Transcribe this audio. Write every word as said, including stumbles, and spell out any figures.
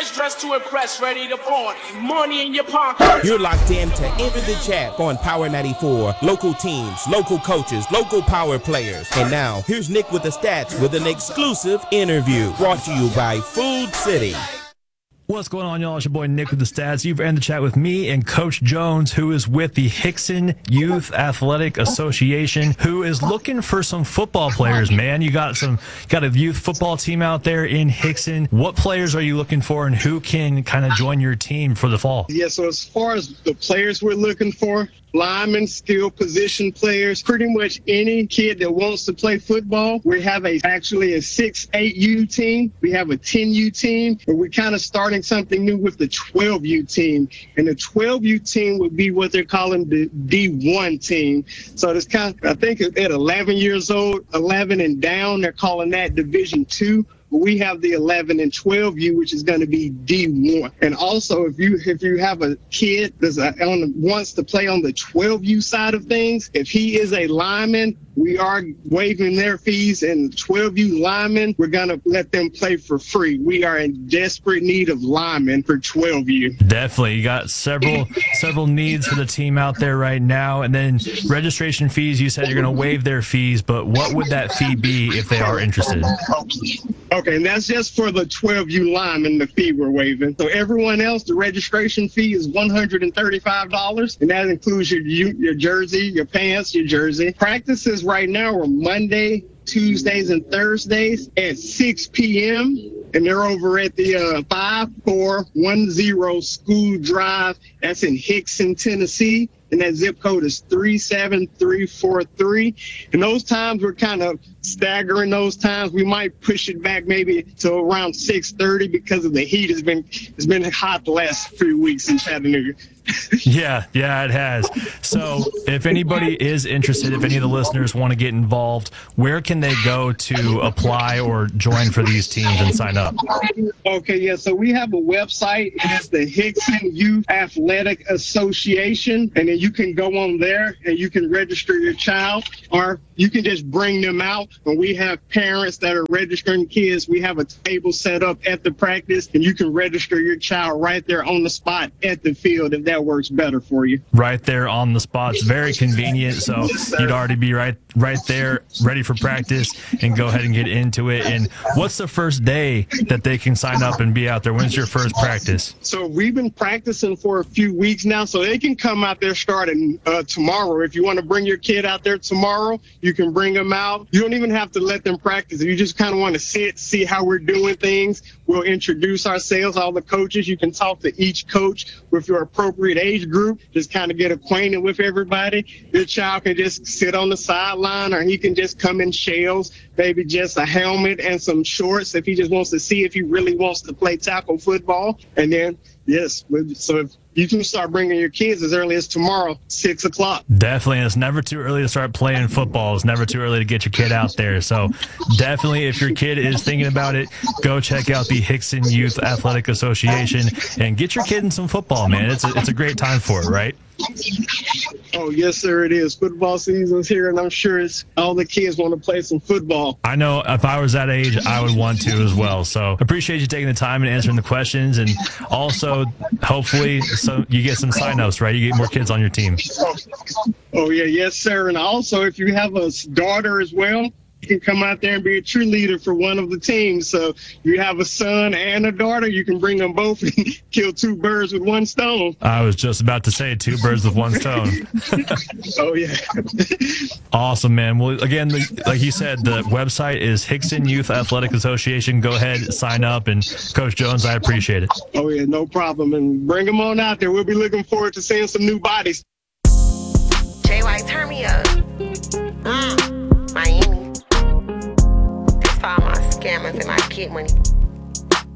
fresh dressed to impress, ready to party. Money in your pocket. You're locked in to Enter the Chat on Power ninety-four. Local teams, local coaches, local power players. And now, here's Nick with the stats with an exclusive interview brought to you by Food City. What's going on, y'all? It's your boy Nick with the stats. You've entered the chat with me and Coach Jones, who is with the Hickson Youth Athletic Association, who is looking for some football players, man. You got some, got a youth football team out there in Hickson. What players are you looking for, and who can kind of join your team for the fall? Yeah, so as far as the players we're looking for, linemen, skill position players, pretty much any kid that wants to play football. We have a actually a six eight U team. We have a ten U team, but we're kind of starting something new with the twelve U team. And the twelve U team would be what they're calling the D one team. So it's kind of, I think at eleven years old, eleven and down, they're calling that Division two. We have the eleven and twelve U, which is going to be D one. And also, if you if you have a kid that's a, on the, wants to play on the twelve U side of things, if he is a lineman, we are waiving their fees. And twelve U linemen, we're going to let them play for free. We are in desperate need of linemen for twelve U. Definitely. You got several several needs for the team out there right now. And then registration fees, you said you're going to waive their fees, but what would that fee be if they are interested? Okay, and that's just for the twelve U linemen, the fee we're waiving. So everyone else, the registration fee is one hundred thirty-five dollars, and that includes your your jersey, your pants, your jersey. Practices right now are Monday, Tuesdays, and Thursdays at six p.m., and they're over at the uh, five four one zero School Drive. That's in Hickson, Tennessee. And that zip code is three seven three four three. And those times, we're kind of staggering those times. We might push it back maybe to around six thirty because of the heat. It's been, it's been hot the last few weeks in Chattanooga. Yeah, yeah, it has. So if anybody is interested, if any of the listeners want to get involved, where can they go to apply or join for these teams and sign up? Okay, yeah, so we have a website. It's the Hickson Youth Athletic Association, and then you can go on there and you can register your child, or you can just bring them out. When we have parents that are registering kids, we have a table set up at the practice, and you can register your child right there on the spot at the field if that works better for you. Right there on the spot. It's very convenient, so you'd already be right right there, ready for practice, and go ahead and get into it. And what's the first day that they can sign up and be out there? When's your first practice? So we've been practicing for a few weeks now, so they can come out there starting uh, tomorrow. If you want to bring your kid out there tomorrow, you can bring them out. You don't even have to let them practice. If you just kind of want to sit, see how we're doing things, we'll introduce ourselves, all the coaches. You can talk to each coach with your appropriate age group, just kind of get acquainted with everybody. Your child can just sit on the sideline, or he can just come in shells, maybe just a helmet and some shorts if he just wants to see if he really wants to play tackle football. And then, yes, so if you can start bringing your kids as early as tomorrow, six o'clock. Definitely. It's never too early to start playing football. It's never too early to get your kid out there. So definitely, if your kid is thinking about it, go check out the Hickson Youth Athletic Association and get your kid in some football, man. It's a, it's a great time for it, right? Oh, yes, sir, it is. Football season's here, and I'm sure it's all the kids want to play some football. I know if I was that age, I would want to as well. So appreciate you taking the time and answering the questions. And also, hopefully, so you get some signups, right? You get more kids on your team. Oh, yeah, yes, sir. And also, if you have a daughter as well, you can come out there and be a cheerleader for one of the teams. So if you have a son and a daughter, you can bring them both and kill two birds with one stone. I was just about to say two birds with one stone. Oh, yeah. Awesome, man. Well, again, like you said, the website is Hickson Youth Athletic Association. Go ahead, sign up. And Coach Jones, I appreciate it. Oh, yeah, no problem. And bring them on out there. We'll be looking forward to seeing some new bodies. J Y, turn me up. Mm, Miami. That's for all my scammers and my kid money.